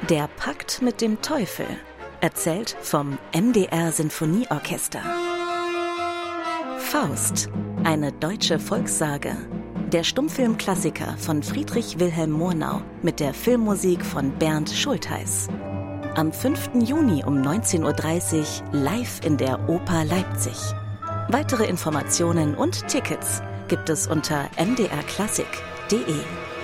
Der Pakt mit dem Teufel. Erzählt vom MDR Sinfonieorchester. Faust. Eine deutsche Volkssage. Der Stummfilmklassiker von Friedrich Wilhelm Murnau mit der Filmmusik von Bernd Schultheis. Am 5. Juni um 19:30 Uhr live in der Oper Leipzig. Weitere Informationen und Tickets gibt es unter mdrklassik.de.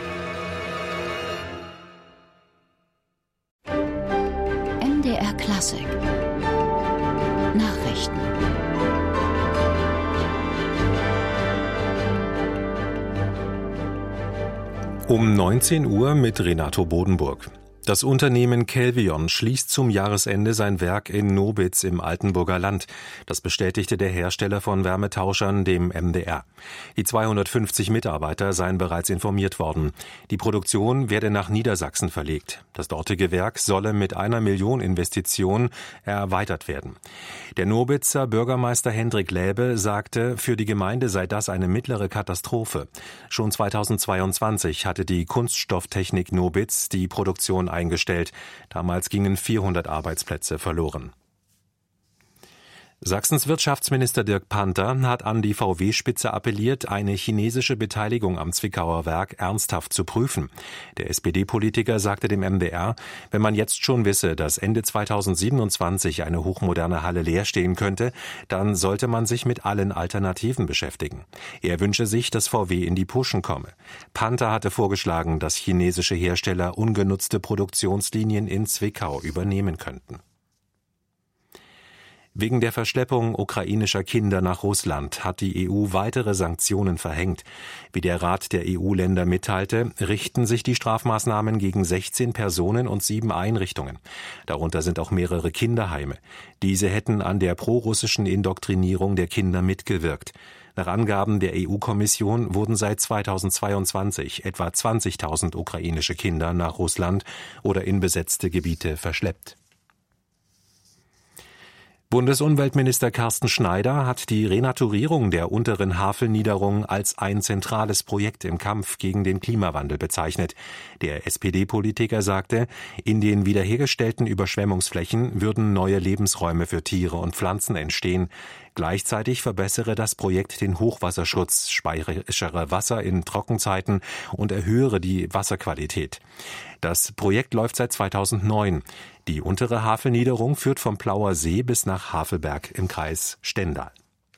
MDR Klassik Nachrichten. Um 19 Uhr mit Renato Bodenburg. Das Unternehmen Kelvion schließt zum Jahresende sein Werk in Nobitz im Altenburger Land. Das bestätigte der Hersteller von Wärmetauschern dem MDR. Die 250 Mitarbeiter seien bereits informiert worden. Die Produktion werde nach Niedersachsen verlegt. Das dortige Werk solle mit 1 Million Investition erweitert werden. Der Nobitzer Bürgermeister Hendrik Läbe sagte, für die Gemeinde sei das eine mittlere Katastrophe. Schon 2022 hatte die Kunststofftechnik Nobitz die Produktion eingestellt. Damals gingen 400 Arbeitsplätze verloren. Sachsens Wirtschaftsminister Dirk Panther hat an die VW-Spitze appelliert, eine chinesische Beteiligung am Zwickauer Werk ernsthaft zu prüfen. Der SPD-Politiker sagte dem MDR, wenn man jetzt schon wisse, dass Ende 2027 eine hochmoderne Halle leer stehen könnte, dann sollte man sich mit allen Alternativen beschäftigen. Er wünsche sich, dass VW in die Puschen komme. Panther hatte vorgeschlagen, dass chinesische Hersteller ungenutzte Produktionslinien in Zwickau übernehmen könnten. Wegen der Verschleppung ukrainischer Kinder nach Russland hat die EU weitere Sanktionen verhängt. Wie der Rat der EU-Länder mitteilte, richten sich die Strafmaßnahmen gegen 16 Personen und 7 Einrichtungen. Darunter sind auch mehrere Kinderheime. Diese hätten an der prorussischen Indoktrinierung der Kinder mitgewirkt. Nach Angaben der EU-Kommission wurden seit 2022 etwa 20.000 ukrainische Kinder nach Russland oder in besetzte Gebiete verschleppt. Bundesumweltminister Carsten Schneider hat die Renaturierung der unteren Havelniederung als ein zentrales Projekt im Kampf gegen den Klimawandel bezeichnet. Der SPD-Politiker sagte, in den wiederhergestellten Überschwemmungsflächen würden neue Lebensräume für Tiere und Pflanzen entstehen. Gleichzeitig verbessere das Projekt den Hochwasserschutz, speichere Wasser in Trockenzeiten und erhöhe die Wasserqualität. Das Projekt läuft seit 2009. Die untere Havelniederung führt vom Plauer See bis nach Havelberg im Kreis Stendal.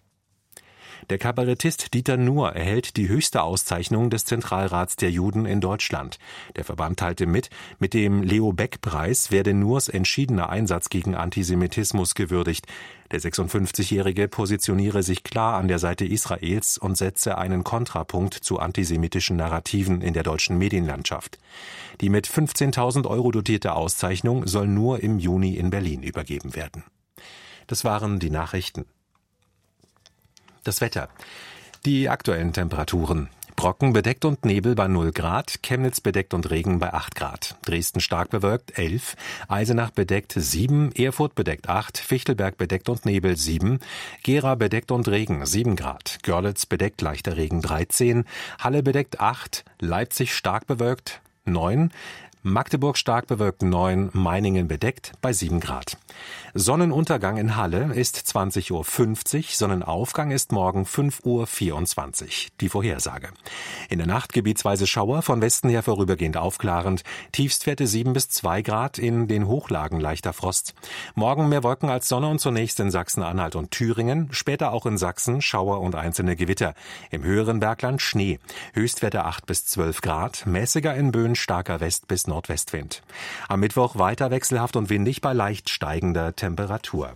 Der Kabarettist Dieter Nuhr erhält die höchste Auszeichnung des Zentralrats der Juden in Deutschland. Der Verband teilte mit dem Leo-Beck-Preis werde Nuhrs entschiedener Einsatz gegen Antisemitismus gewürdigt. Der 56-Jährige positioniere sich klar an der Seite Israels und setze einen Kontrapunkt zu antisemitischen Narrativen in der deutschen Medienlandschaft. Die mit 15.000 € dotierte Auszeichnung soll nur im Juni in Berlin übergeben werden. Das waren die Nachrichten. Das Wetter. Die aktuellen Temperaturen. Brocken bedeckt und Nebel bei 0 Grad, Chemnitz bedeckt und Regen bei 8 Grad, Dresden stark bewölkt 11, Eisenach bedeckt 7, Erfurt bedeckt 8, Fichtelberg bedeckt und Nebel 7, Gera bedeckt und Regen 7 Grad, Görlitz bedeckt leichter Regen 13, Halle bedeckt 8, Leipzig stark bewölkt 9, Magdeburg stark bewölkt 9, Meiningen bedeckt bei 7 Grad. Sonnenuntergang in Halle ist 20:50 Uhr, Sonnenaufgang ist morgen 5:24 Uhr. Die Vorhersage. In der Nacht gebietsweise Schauer, von Westen her vorübergehend aufklarend, Tiefstwerte 7 bis 2 Grad, in den Hochlagen leichter Frost. Morgen mehr Wolken als Sonne und zunächst in Sachsen-Anhalt und Thüringen, später auch in Sachsen Schauer und einzelne Gewitter. Im höheren Bergland Schnee. Höchstwerte 8 bis 12 Grad, mäßiger in Böen, starker West- bis Nordwestwind. Am Mittwoch weiter wechselhaft und windig bei leicht steigender Temperatur.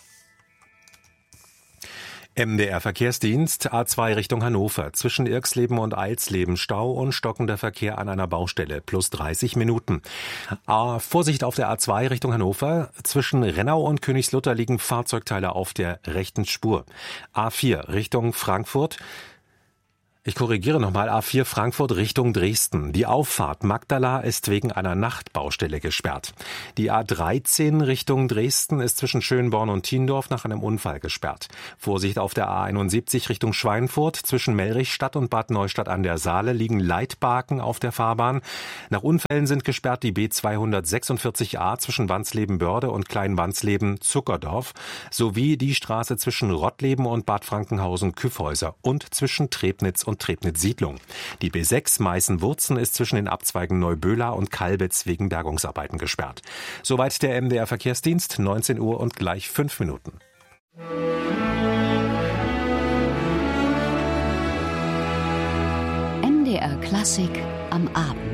MDR Verkehrsdienst, A2 Richtung Hannover, zwischen Irxleben und Eilsleben Stau und stockender Verkehr an einer Baustelle, plus 30 Minuten. Vorsicht auf der A2 Richtung Hannover, zwischen Rennau und Königslutter liegen Fahrzeugteile auf der rechten Spur. A4 Richtung Frankfurt, Ich korrigiere nochmal, A4 Frankfurt Richtung Dresden. Die Auffahrt Magdala ist wegen einer Nachtbaustelle gesperrt. Die A13 Richtung Dresden ist zwischen Schönborn und Thiendorf nach einem Unfall gesperrt. Vorsicht auf der A71 Richtung Schweinfurt. Zwischen Mellrichstadt und Bad Neustadt an der Saale liegen Leitbaken auf der Fahrbahn. Nach Unfällen sind gesperrt die B246a zwischen Wansleben-Börde und Klein-Wansleben-Zuckerdorf sowie die Straße zwischen Rottleben und Bad Frankenhausen-Küffhäuser und zwischen Trebnitz und Trebnitz-Siedlung. Die B6 Meißen-Wurzen ist zwischen den Abzweigen Neuböhla und Kalbitz wegen Bergungsarbeiten gesperrt. Soweit der MDR Verkehrsdienst, 19 Uhr und gleich 5 Minuten. MDR Klassik am Abend.